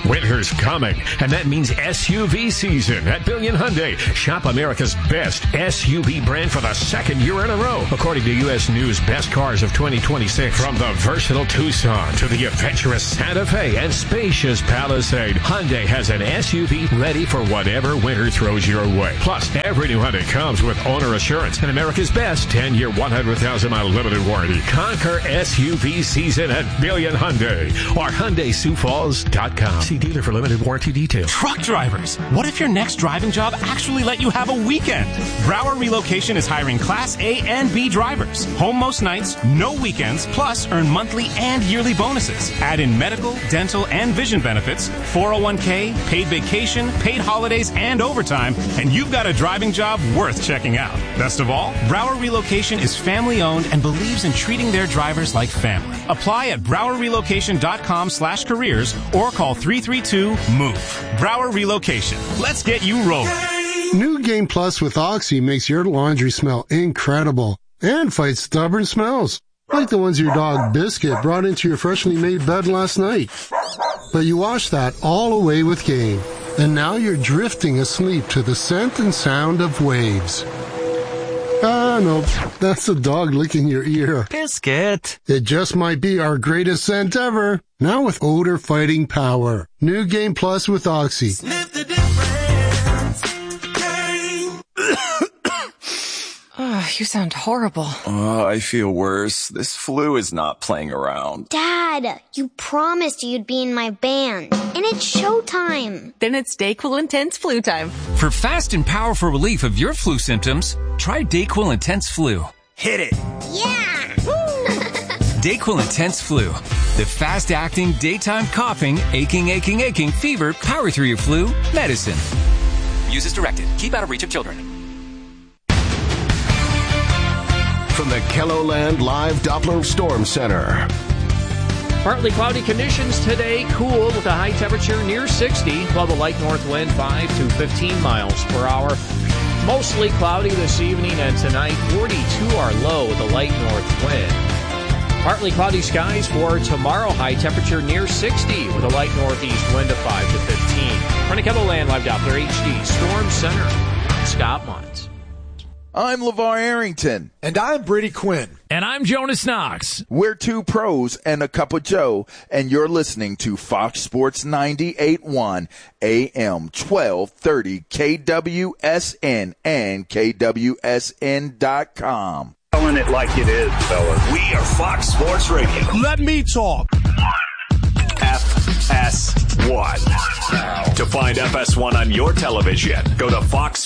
Winter's coming, and that means SUV season at Billion Hyundai. Shop America's best SUV brand for the second year in a row, according to U.S. News Best Cars of 2026. From the versatile Tucson to the adventurous Santa Fe and spacious Palisade, Hyundai has an SUV ready for whatever winter throws your way. Plus, every new Hyundai comes with owner assurance and America's best 10-year, 100,000-mile limited warranty. Conquer SUV season at Billion Hyundai or HyundaiSiouxFalls.com. See dealer for limited warranty details. Truck drivers, what if your next driving job actually let you have a weekend? Broward Relocation is hiring Class A and B drivers. Home most nights, no weekends, plus earn monthly and yearly bonuses. Add in medical, dental, and vision benefits, 401k, paid vacation, paid holidays, and overtime, and you've got a driving job worth checking out. Best of all, Broward Relocation is family-owned and believes in treating their drivers like family. Apply at browardrelocation.com/careers or call 332-MOVE. Broward Relocation. Let's get you rolling. New Game Plus with Oxy makes your laundry smell incredible and fights stubborn smells, like the ones your dog Biscuit brought into your freshly made bed last night. But you washed that all away with Game, and now you're drifting asleep to the scent and sound of waves. Ah, no, that's the dog licking your ear. Biscuit. It just might be our greatest scent ever. Now with odor fighting power. New Game Plus with Oxy. Sniff the difference. You sound horrible. Oh, I feel worse. This flu is not playing around. Dad, you promised you'd be in my band. And it's showtime. Then it's DayQuil Intense Flu time. For fast and powerful relief of your flu symptoms, try DayQuil Intense Flu. Hit it. Yeah. DayQuil Intense Flu. The fast-acting, daytime coughing, aching, fever, power through your flu medicine. Use as directed. Keep out of reach of children. From the KELOLAND Live Doppler Storm Center. Partly cloudy conditions today, cool with a high temperature near 60, while the light north wind 5 to 15 miles per hour. Mostly cloudy this evening and tonight, 42 are low with a light north wind. Partly cloudy skies for tomorrow, high temperature near 60 with a light northeast wind of 5 to 15. From the KELOLAND Live Doppler HD Storm Center, Scott Muntz. I'm LeVar Arrington. And I'm Brady Quinn. And I'm Jonas Knox. We're two pros and a cup of Joe, and you're listening to Fox Sports 98.1 AM 1230 KWSN and KWSN.com. Telling it like it is, fellas. We are Fox Sports Radio. Let me talk. FS1. To find FS1 on your television, go to Fox